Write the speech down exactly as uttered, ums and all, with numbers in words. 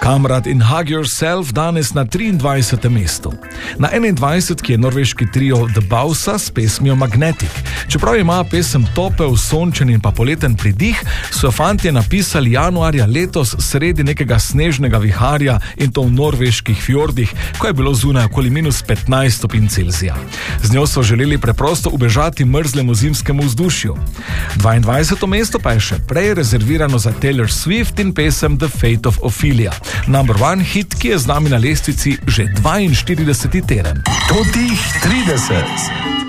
Kamrad in Hug Yourself danes na triindvajsetem mestu. Na enaindvajsetki je norveški trio The Bausa s pesmijo Magnetic. Čeprav ima pesem topel, sončen in pa poleten pridih, so fantje napisali januarja letos sredi nekega snežnega viharja in to v norveških fjordih, ko je bilo zunaj okoli minus petnajst stopinj Celzija. Z njo so želeli preprosto ubežati mrzlemu zimskemu vzdušju. dvaindvajseto mesto pa je še prej rezervirano za Taylor Swift in pesem The Fate of Ophelia. Number one hit, ki je z nami na lestvici že dvainštirideseti teden. Totih trideset.